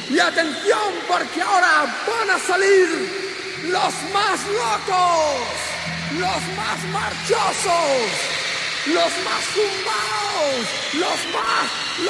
Y atención, porque ahora van a salir los más locos, los más marchosos, los más zumbados, los más